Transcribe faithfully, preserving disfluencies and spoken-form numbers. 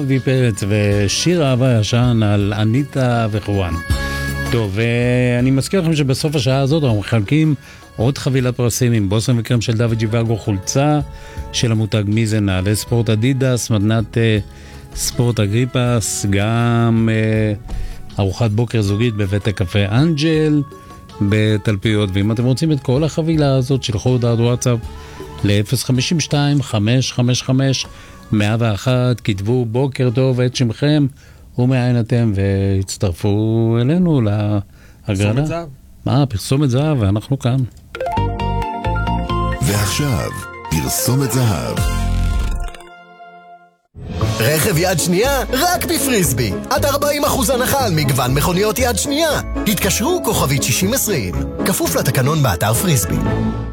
אבי פרץ ושיר אהבה ישן על אניטה וחואן. טוב, ואני מזכיר לכם שבסוף השעה הזאת אנחנו מחלקים עוד חבילת פרסים עם בושם וקרם של דוד ג'יוואגו, חולצה של המותג מיזה, נעלי ספורט אדידס, מדנת אה, ספורט אגריפס, גם אה, ארוחת בוקר זוגית בבית הקפה אנג'ל בתלפיות. ואם אתם רוצים את כל החבילה הזאת, שלחו הודעת וואטסאפ ל-אפס חמש שתיים חמש חמש חמש מאה ואחת, כתבו בוקר טוב את שמכם ומאין אתם, והצטרפו אלינו להגרלה. פרסומת זהב. מה, פרסומת זהב, ואנחנו כאן. ועכשיו, פרסומת זהב. רכב יד שנייה רק בפריסבי. עד ארבעים אחוז הנחה על מגוון מכוניות יד שנייה. התקשרו כוכבית שישים עשרים. כפוף לתקנון באתר פריסבי.